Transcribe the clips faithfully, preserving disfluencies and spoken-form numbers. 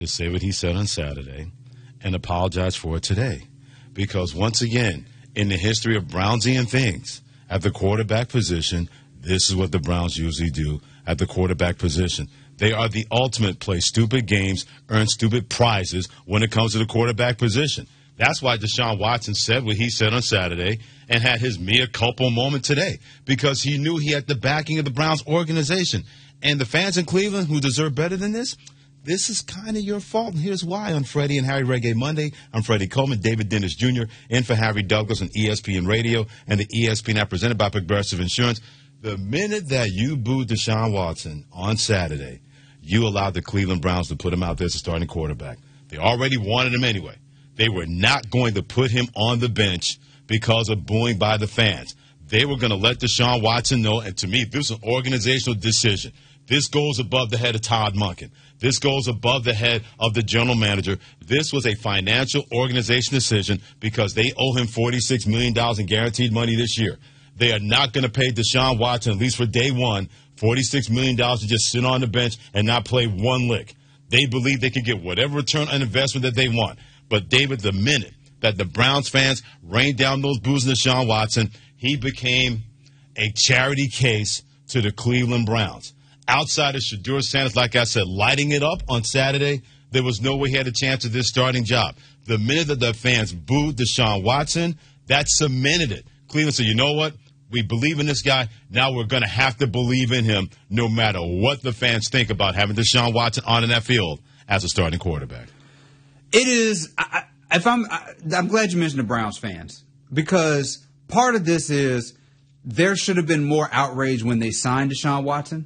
to say what he said on Saturday and apologize for it today. Because once again, in the history of Brownsian things, at the quarterback position, this is what the Browns usually do at the quarterback position. They are the ultimate play stupid games, earn stupid prizes when it comes to the quarterback position. That's why Deshaun Watson said what he said on Saturday and had his mea culpa moment today, because he knew he had the backing of the Browns organization. And the fans in Cleveland who deserve better than this, this is kind of your fault, and here's why. On Freddie and Harry Reggae Monday, I'm Freddie Coleman, David Dennis Junior, in for Harry Douglas on E S P N Radio and the E S P N app presented by Progressive Insurance. The minute that you booed Deshaun Watson on Saturday, you allowed the Cleveland Browns to put him out there as a starting quarterback. They already wanted him anyway. They were not going to put him on the bench because of booing by the fans. They were going to let Deshaun Watson know, and to me, this is an organizational decision. This goes above the head of Todd Monken. This goes above the head of the general manager. This was a financial organization decision because they owe him forty-six million dollars in guaranteed money this year. They are not going to pay Deshaun Watson, at least for day one, forty-six million dollars to just sit on the bench and not play one lick. They believe they can get whatever return on investment that they want. But, David, the minute that the Browns fans rained down those boos on Deshaun Watson, he became a charity case to the Cleveland Browns. Outside of Shedeur Sanders, like I said, lighting it up on Saturday, there was no way he had a chance at this starting job. The minute that the fans booed Deshaun Watson, that cemented it. Cleveland said, you know what? We believe in this guy. Now we're going to have to believe in him no matter what the fans think about having Deshaun Watson on in that field as a starting quarterback. It is. I, if I'm, I, I'm glad you mentioned the Browns fans, because part of this is there should have been more outrage when they signed Deshaun Watson,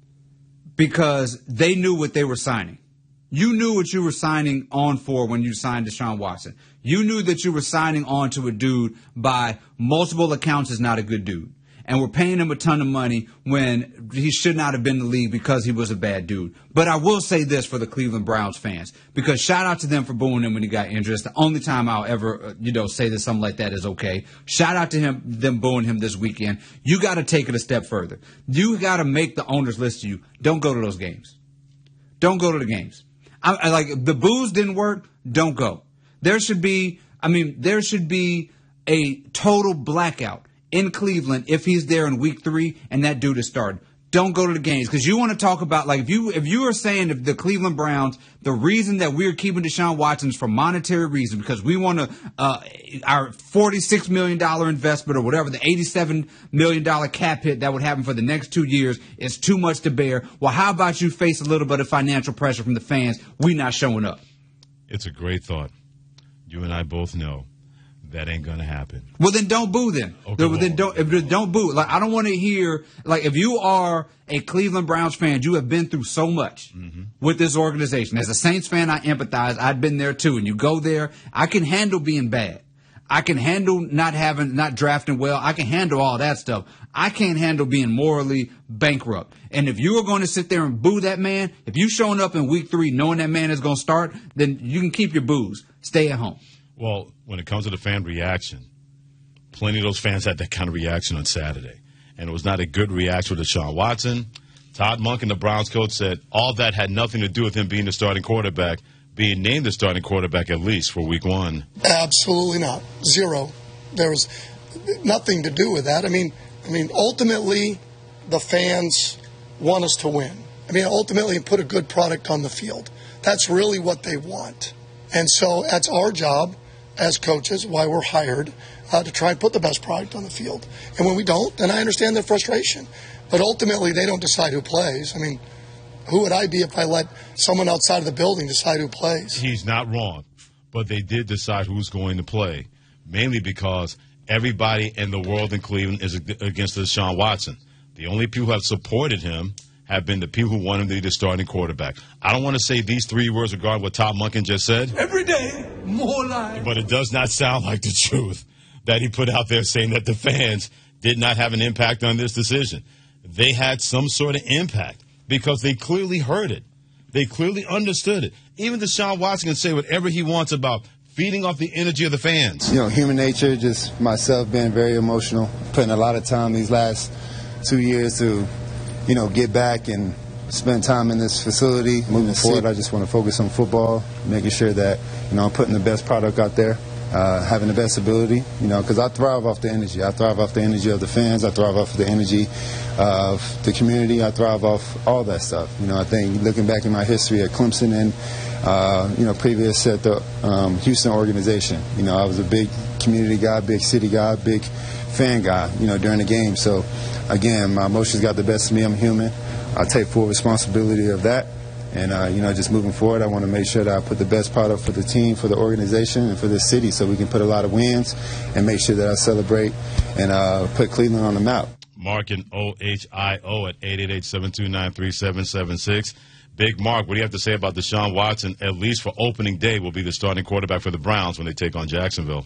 because they knew what they were signing. You knew what you were signing on for when you signed Deshaun Watson. You knew that you were signing on to a dude by multiple accounts is not a good dude. And we're paying him a ton of money when he should not have been in the league because he was a bad dude. But I will say this for the Cleveland Browns fans, because shout out to them for booing him when he got injured. It's the only time I'll ever, you know, say that something like that is okay. Shout out to him, them booing him this weekend. You got to take it a step further. You got to make the owners listen to you. Don't go to those games. Don't go to the games. I, I like the boos didn't work. Don't go. There should be, I mean, there should be a total blackout in Cleveland if he's there in week three and that dude is starting. Don't go to the games, because you want to talk about, like, if you if you are saying if the Cleveland Browns, the reason that we're keeping Deshaun Watson is for monetary reasons, because we want to uh, our forty-six million dollars investment or whatever, the eighty-seven million dollars cap hit that would happen for the next two years is too much to bear. Well, how about you face a little bit of financial pressure from the fans? We not showing up. It's a great thought. You and I both know that ain't gonna happen. Well, then don't boo them. Okay, then well, don't if, don't boo. Like, I don't want to hear, like, if you are a Cleveland Browns fan, you have been through so much mm-hmm. with this organization. As a Saints fan, I empathize. I've been there too. And you go there, I can handle being bad. I can handle not having, not drafting well. I can handle all that stuff. I can't handle being morally bankrupt. And if you are going to sit there and boo that man, if you showing up in week three knowing that man is going to start, then you can keep your boos. Stay at home. Well, when it comes to the fan reaction, plenty of those fans had that kind of reaction on Saturday. And it was not a good reaction to Deshaun Watson. Todd Monken, the Browns coach, said all that had nothing to do with him being the starting quarterback, being named the starting quarterback at least for week one. Absolutely not. Zero. There was nothing to do with that. I mean, I mean, ultimately, the fans want us to win. I mean, ultimately, put a good product on the field. That's really what they want. And so that's our job as coaches, why we're hired, uh, to try and put the best product on the field. And when we don't, then I understand their frustration. But ultimately, they don't decide who plays. I mean, who would I be if I let someone outside of the building decide who plays? He's not wrong, but they did decide who's going to play, mainly because everybody in the world in Cleveland is against Deshaun Watson. The only people who have supported him have been the people who want him to be the starting quarterback. I don't want to say these three words regarding what Todd Monken just said. Every day, more lies. But it does not sound like the truth that he put out there, saying that the fans did not have an impact on this decision. They had some sort of impact because they clearly heard it. They clearly understood it. Even Deshaun Watson can say whatever he wants about feeding off the energy of the fans. You know, human nature, just myself being very emotional, putting a lot of time these last two years to, you know, get back and spent time in this facility. Moving forward, I just want to focus on football, making sure that, you know, I'm putting the best product out there, uh, having the best ability, you know, because I thrive off the energy. I thrive off the energy of the fans. I thrive off the energy of the community. I thrive off all that stuff. You know, I think looking back in my history at Clemson and, uh, you know, previous at the um, Houston organization, you know, I was a big community guy, big city guy, big fan guy, you know, during the game. So, again, my emotions got the best of me. I'm human. I take full responsibility of that. And, uh, you know, just moving forward, I want to make sure that I put the best product for the team, for the organization, and for the city so we can put a lot of wins and make sure that I celebrate and uh, put Cleveland on the map. Mark and O H I O at eight eight eight, seven two nine, three seven seven six. Big Mark, what do you have to say about Deshaun Watson, at least for opening day, will be the starting quarterback for the Browns when they take on Jacksonville?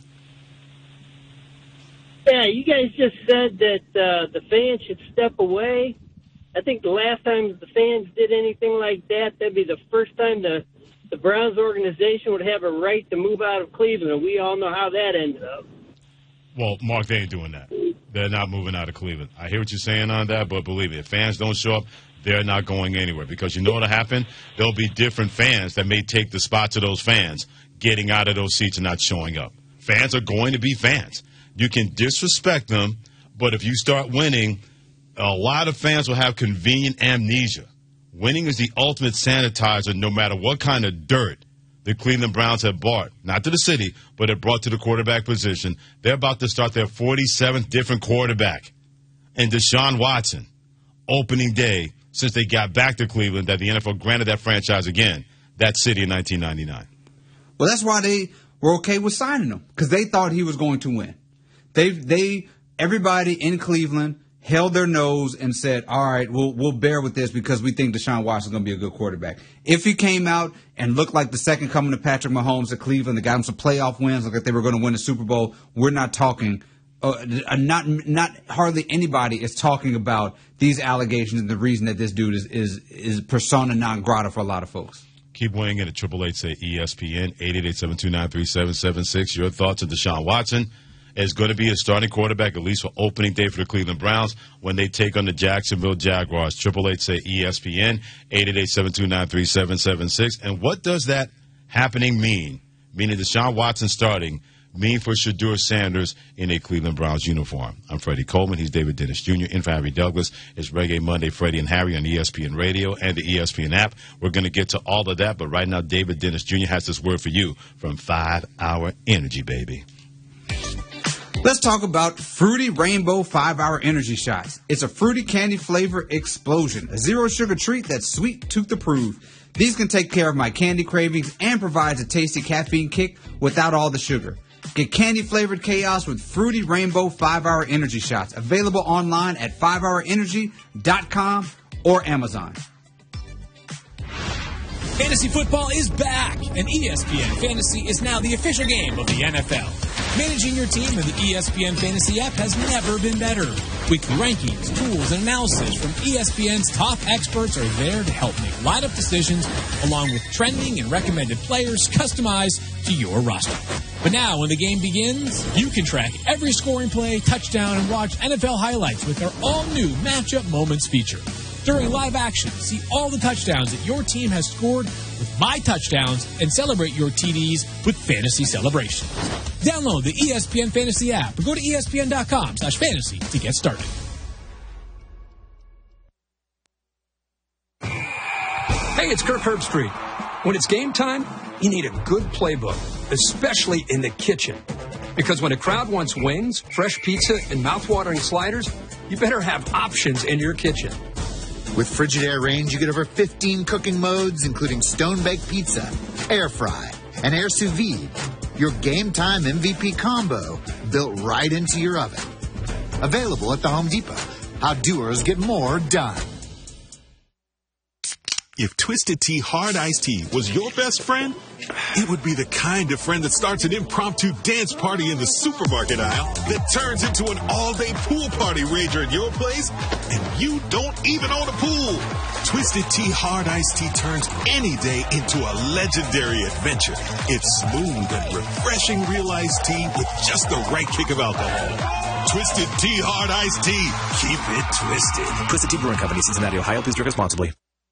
Yeah, you guys just said that uh, the fans should step away. I think the last time the fans did anything like that, that'd be the first time the, the Browns organization would have a right to move out of Cleveland, and we all know how that ended up. Well, Mark, they ain't doing that. They're not moving out of Cleveland. I hear what you're saying on that, but believe me, if fans don't show up, they're not going anywhere. Because you know what'll happen? There'll be different fans that may take the spots of those fans getting out of those seats and not showing up. Fans are going to be fans. You can disrespect them, but if you start winning, a lot of fans will have convenient amnesia. Winning is the ultimate sanitizer no matter what kind of dirt the Cleveland Browns have brought, not to the city, but have brought to the quarterback position. They're about to start their forty-seventh different quarterback. And Deshaun Watson, opening day, since they got back to Cleveland, that the N F L granted that franchise again, that city in nineteen ninety-nine. Well, that's why they were okay with signing him, because they thought he was going to win. They, they, everybody in Cleveland held their nose and said, all right, we'll we'll bear with this because we think Deshaun Watson is going to be a good quarterback. If he came out and looked like the second coming of Patrick Mahomes at Cleveland, they got him some playoff wins, like they were going to win the Super Bowl, we're not talking, uh, not not hardly anybody is talking about these allegations and the reason that this dude is, is, is persona non grata for a lot of folks. Keep weighing in at triple eight say E S P N, eight eight eight, seven two nine, three seven seven six. Your thoughts on Deshaun Watson is going to be a starting quarterback, at least for opening day for the Cleveland Browns when they take on the Jacksonville Jaguars. Triple eight say E S P N, eight eight eight, seven two nine, three seven seven six. And what does that happening mean? Meaning Deshaun Watson starting mean for Shedeur Sanders in a Cleveland Browns uniform? I'm Freddie Coleman. He's David Dennis Junior In for Harry Douglas. It's Reggae Monday, Freddie and Harry on E S P N Radio and the E S P N app. We're going to get to all of that, but right now David Dennis Junior has this word for you from five hour Energy, baby. Let's talk about Fruity Rainbow five hour Energy Shots. It's a fruity candy flavor explosion, a zero-sugar treat that's sweet tooth approved. These can take care of my candy cravings and provides a tasty caffeine kick without all the sugar. Get candy-flavored chaos with Fruity Rainbow five hour Energy Shots. Available online at five hour energy dot com or Amazon. Fantasy football is back, and E S P N Fantasy is now the official game of the N F L. Managing your team in the E S P N Fantasy app has never been better. Weekly rankings, tools, and analysis from E S P N's top experts are there to help make lineup decisions, along with trending and recommended players customized to your roster. But now, when the game begins, you can track every scoring play, touchdown, and watch N F L highlights with our all-new Matchup Moments feature. During live action, see all the touchdowns that your team has scored with My Touchdowns and celebrate your T Ds with Fantasy Celebrations. Download the E S P N Fantasy app or go to E S P N dot com slash fantasy to get started. Hey, it's Kirk Herbstreit. When it's game time, you need a good playbook, especially in the kitchen. Because when a crowd wants wings, fresh pizza, and mouth-watering sliders, you better have options in your kitchen. With Frigidaire Range, you get over fifteen cooking modes, including stone-baked pizza, air fry, and air sous vide. Your game time M V P combo built right into your oven. Available at the Home Depot. How doers get more done. If Twisted Tea Hard Iced Tea was your best friend, it would be the kind of friend that starts an impromptu dance party in the supermarket aisle that turns into an all-day pool party rager at your place, and you don't even own a pool. Twisted Tea Hard Iced Tea turns any day into a legendary adventure. It's smooth and refreshing real iced tea with just the right kick of alcohol. Twisted Tea Hard Iced Tea. Keep it twisted. Twisted Tea Brewing Company, Cincinnati, Ohio. Please drink responsibly.